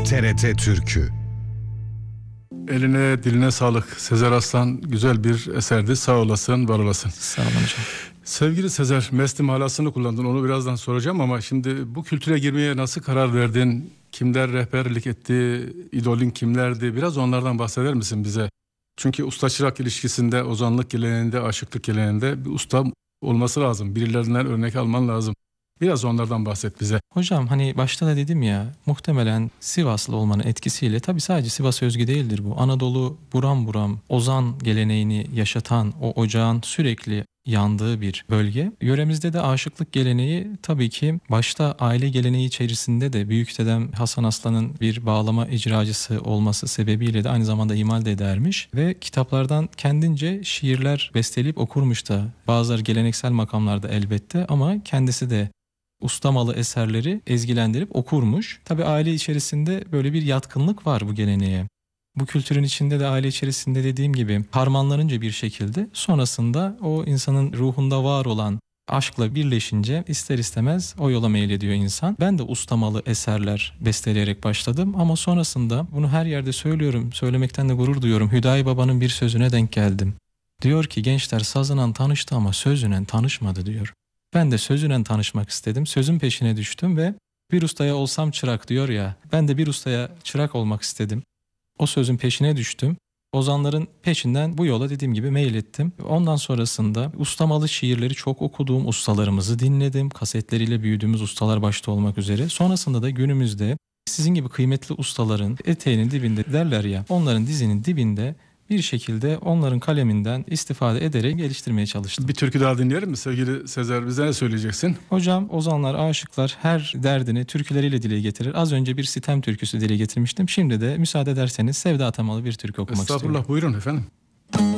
TRT Türkü. Eline diline sağlık Sezer Aslan, güzel bir eserdi. Sağ olasın, var olasın. Sağ olun hocam. Sevgili Sezer, Mestim halasını kullandın, onu birazdan soracağım ama şimdi bu kültüre girmeye nasıl karar verdin? Kimler rehberlik etti? İdolün kimlerdi? Biraz onlardan bahseder misin bize? Çünkü usta çırak ilişkisinde, ozanlık geleneğinde, aşıklık geleneğinde bir usta olması lazım. Birilerinden örnek alman lazım. Biraz onlardan bahset bize. Hocam hani başta da dedim ya, muhtemelen Sivaslı olmanın etkisiyle, tabii sadece Sivas özgü değildir bu. Anadolu buram buram ozan geleneğini yaşatan, o ocağın sürekli yandığı bir bölge. Yöremizde de aşıklık geleneği tabii ki başta aile geleneği içerisinde de büyük dedem Hasan Aslan'ın bir bağlama icracısı olması sebebiyle de aynı zamanda imal de edermiş ve kitaplardan kendince şiirler besteleyip okurmuş da. Bazıları geleneksel makamlarda elbette ama kendisi de ustamalı eserleri ezgilendirip okurmuş. Tabii aile içerisinde böyle bir yatkınlık var bu geleneğe. Bu kültürün içinde de aile içerisinde dediğim gibi harmanlanınca bir şekilde sonrasında o insanın ruhunda var olan aşkla birleşince ister istemez o yola meylediyor insan. Ben de ustamalı eserler besteleyerek başladım ama sonrasında bunu her yerde söylüyorum, söylemekten de gurur duyuyorum. Hüdayi Baba'nın bir sözüne denk geldim. Diyor ki gençler sazınan tanıştı ama sözünen tanışmadı diyor. Ben de sözünen tanışmak istedim. Sözün peşine düştüm ve bir ustaya olsam çırak diyor ya. Ben de bir ustaya çırak olmak istedim. O sözün peşine düştüm. Ozanların peşinden bu yola dediğim gibi meylettim. Ondan sonrasında ustamalı şiirleri çok okuduğum ustalarımızı dinledim. Kasetleriyle büyüdüğümüz ustalar başta olmak üzere. Sonrasında da günümüzde sizin gibi kıymetli ustaların eteğinin dibinde derler ya, onların dizinin dibinde bir şekilde onların kaleminden istifade ederek geliştirmeye çalıştım. Bir türkü daha dinleyelim mi sevgili Sezer? Bize ne söyleyeceksin? Hocam ozanlar, aşıklar her derdini türküleriyle dile getirir. Az önce bir sitem türküsü dile getirmiştim. Şimdi de müsaade ederseniz Sevda temalı bir türkü okumak istiyorum. Estağfurullah, buyurun efendim.